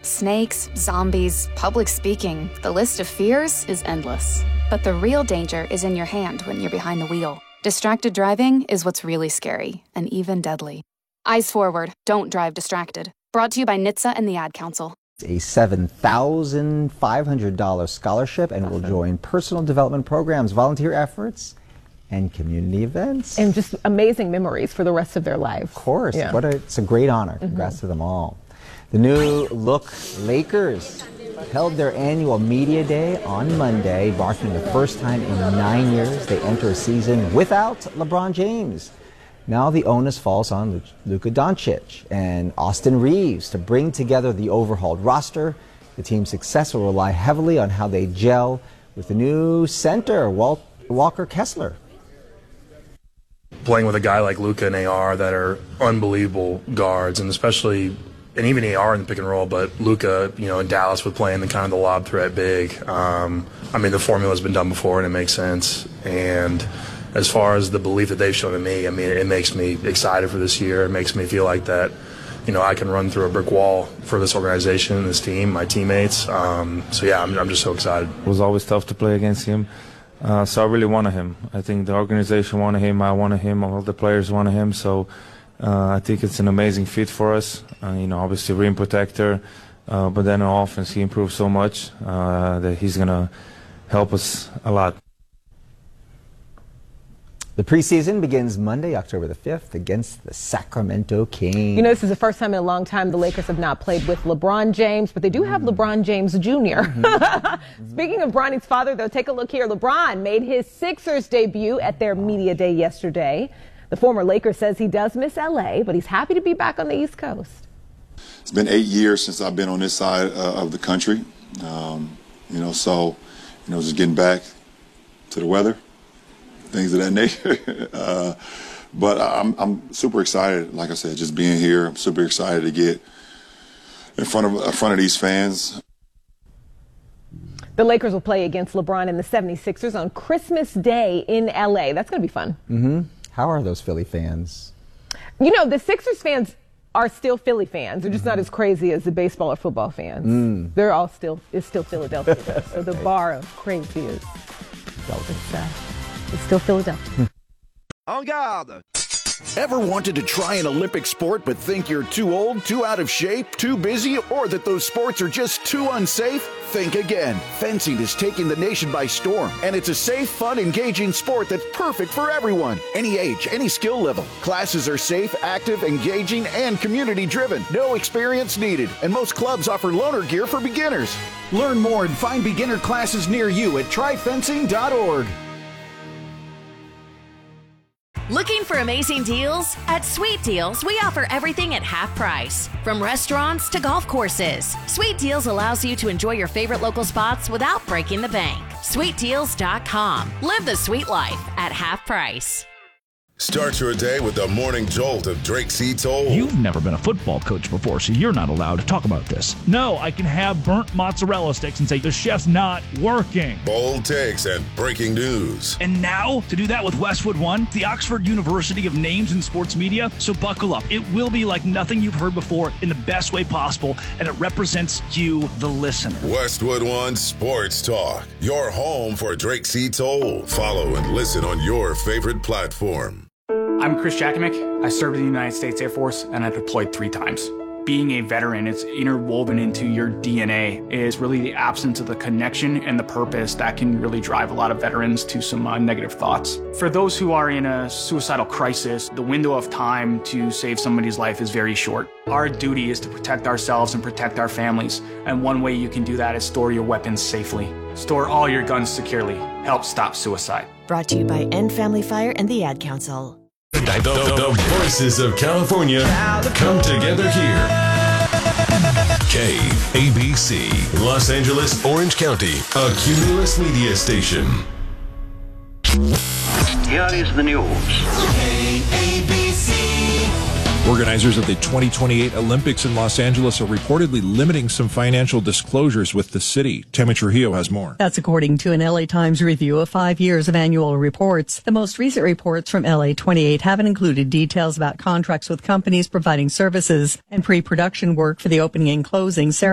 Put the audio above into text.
Snakes, zombies, public speaking. The list of fears is endless. But the real danger is in your hand when you're behind the wheel. Distracted driving is what's really scary and even deadly. Eyes forward. Don't drive distracted. Brought to you by NHTSA and the Ad Council. A $7,500 scholarship and will join personal development programs, volunteer efforts, and community events. And just amazing memories for the rest of their lives. Of course. Yeah. It's a great honor. Congrats to them all. The new look Lakers held their annual media day on Monday, marking the first time in 9 years they enter a season without LeBron James. Now the onus falls on Luka Doncic and Austin Reeves to bring together the overhauled roster. The team's success will rely heavily on how they gel with the new center, Walker Kessler. Playing with a guy like Luka and AR that are unbelievable guards, and especially, and even AR in the pick and roll, but Luka, in Dallas with playing the kind of the lob threat big. The formula's been done before and it makes sense. And as far as the belief that they've shown in me, it makes me excited for this year. It makes me feel like that, I can run through a brick wall for this organization, this team, my teammates. I'm just so excited. It was always tough to play against him. So I really wanted him. I think the organization wanted him. I wanted him. All the players wanted him. So I think it's an amazing fit for us. Obviously rim protector, but then on offense he improved so much that he's going to help us a lot. The preseason begins Monday, October the 5th, against the Sacramento Kings. This is the first time in a long time the Lakers have not played with LeBron James, but they do have LeBron James Jr. Speaking of Bronny's father, though, take a look here. LeBron made his Sixers debut at their media day yesterday. The former Laker says he does miss L.A., but he's happy to be back on the East Coast. It's been 8 years since I've been on this side of the country, just getting back to the weather, things of that nature. But I'm super excited. Like I said, just being here, I'm super excited to get in front of these fans. The Lakers will play against LeBron and the 76ers on Christmas Day in L.A. That's going to be fun. Mm-hmm. How are those Philly fans? The Sixers fans are still Philly fans. They're just not as crazy as the baseball or football fans. They're all it's still Philadelphia. So the bar of crazy is it's still Philadelphia. En garde! Ever wanted to try an Olympic sport but think you're too old, too out of shape, too busy, or that those sports are just too unsafe? Think again. Fencing is taking the nation by storm, and it's a safe, fun, engaging sport that's perfect for everyone. Any age, any skill level. Classes are safe, active, engaging, and community-driven. No experience needed, and most clubs offer loaner gear for beginners. Learn more and find beginner classes near you at tryfencing.org. Looking for amazing deals? At Sweet Deals, we offer everything at half price. From restaurants to golf courses, Sweet Deals allows you to enjoy your favorite local spots without breaking the bank. SweetDeals.com. Live the sweet life at half price. Start your day with the morning jolt of Drake C. Toll. You've never been a football coach before, so you're not allowed to talk about this. No, I can have burnt mozzarella sticks and say the chef's not working. Bold takes and breaking news. And now, to do that with Westwood One, the Oxford University of Names in Sports Media. So buckle up. It will be like nothing you've heard before in the best way possible, and it represents you, the listener. Westwood One Sports Talk, your home for Drake C. Toll. Follow and listen on your favorite platform. I'm Chris Jakimick. I served in the United States Air Force and I deployed 3 times. Being a veteran, it's interwoven into your DNA. It is really the absence of the connection and the purpose that can really drive a lot of veterans to some negative thoughts. For those who are in a suicidal crisis, the window of time to save somebody's life is very short. Our duty is to protect ourselves and protect our families. And one way you can do that is store your weapons safely. Store all your guns securely. Help stop suicide. Brought to you by End Family Fire and the Ad Council. The voices of California come together here. KABC, Los Angeles, Orange County, a Cumulus media station. Here is the news. KABC. Organizers of the 2028 Olympics in Los Angeles are reportedly limiting some financial disclosures with the city. Tammy Trujillo has more. That's according to an LA Times review of 5 years of annual reports. The most recent reports from LA 28 haven't included details about contracts with companies providing services and pre-production work for the opening and closing ceremony.